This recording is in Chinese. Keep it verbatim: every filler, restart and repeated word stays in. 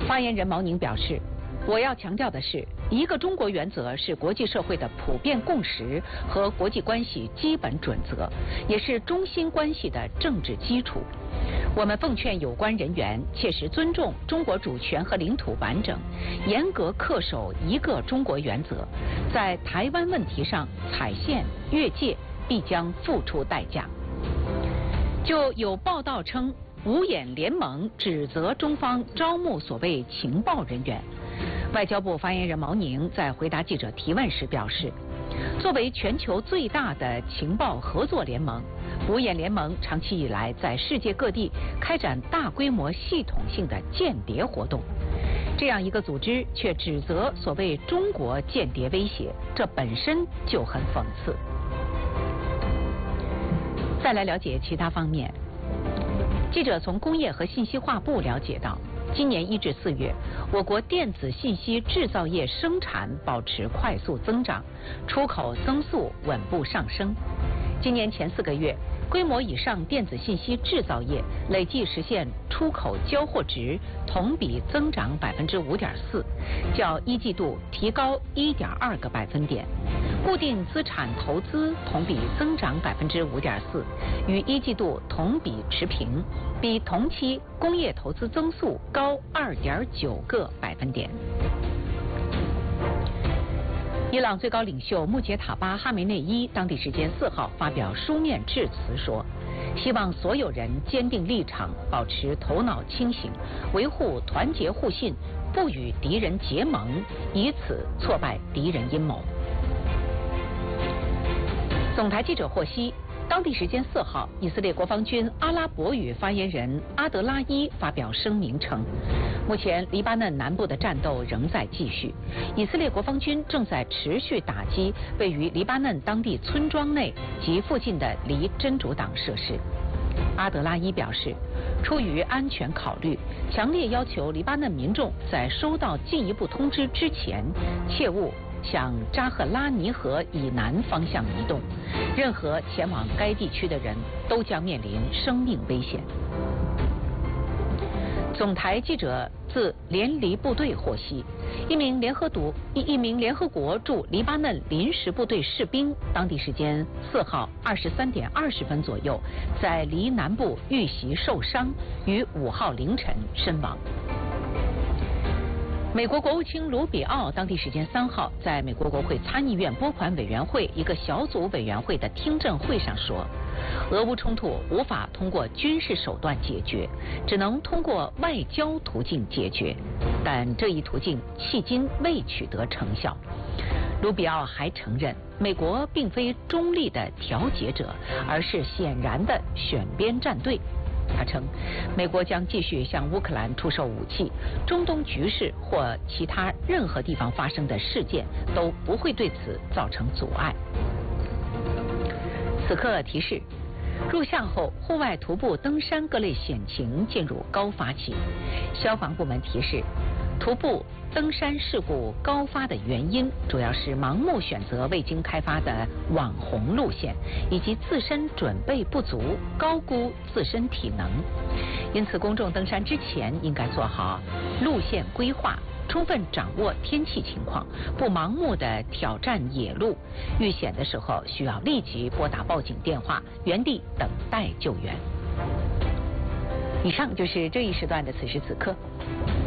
发言人毛宁表示，我要强调的是，一个中国原则是国际社会的普遍共识和国际关系基本准则，也是中心关系的政治基础。我们奉劝有关人员切实尊重中国主权和领土完整，严格恪守一个中国原则，在台湾问题上踩线越界，必将付出代价。就有报道称，五眼联盟指责中方招募所谓情报人员。外交部发言人毛宁在回答记者提问时表示，作为全球最大的情报合作联盟，五眼联盟长期以来在世界各地开展大规模系统性的间谍活动。这样一个组织却指责所谓中国间谍威胁，这本身就很讽刺。再来了解其他方面，记者从工业和信息化部了解到，今年一至四月，我国电子信息制造业生产保持快速增长，出口增速稳步上升。今年前四个月，规模以上电子信息制造业累计实现出口交货值同比增长百分之五点四，较一季度提高一点二个百分点。固定资产投资同比增长百分之五点四，与一季度同比持平，比同期工业投资增速高二点九个百分点。伊朗最高领袖穆杰塔巴·哈梅内伊当地时间四号发表书面致辞说，希望所有人坚定立场，保持头脑清醒，维护团结互信，不与敌人结盟，以此挫败敌人阴谋。总台记者获悉，当地时间四号，以色列国防军阿拉伯语发言人阿德拉伊发表声明称，目前黎巴嫩南部的战斗仍在继续，以色列国防军正在持续打击位于黎巴嫩当地村庄内及附近的离真主党设施。阿德拉伊表示，出于安全考虑，强烈要求黎巴嫩民众在收到进一步通知之前，切勿向扎赫拉尼河以南方向移动，任何前往该地区的人都将面临生命危险。总台记者自联黎部队获悉，一名联合国一一名联合国驻黎巴嫩临时部队士兵，当地时间四号二十三点二十分左右，在黎南部遇袭受伤，于五号凌晨身亡。美国国务卿卢比奥当地时间三号在美国国会参议院拨款委员会一个小组委员会的听证会上说，俄乌冲突无法通过军事手段解决，只能通过外交途径解决，但这一途径迄今未取得成效。卢比奥还承认，美国并非中立的调解者，而是显然的选边站队。他称，美国将继续向乌克兰出售武器，中东局势或其他任何地方发生的事件都不会对此造成阻碍。此刻提示，入夏后户外徒步登山各类险情进入高发期，消防部门提示，徒步登山事故高发的原因主要是盲目选择未经开发的网红路线，以及自身准备不足，高估自身体能。因此，公众登山之前应该做好路线规划，充分掌握天气情况，不盲目的挑战野路。遇险的时候需要立即拨打报警电话，原地等待救援。以上就是这一时段的此时此刻。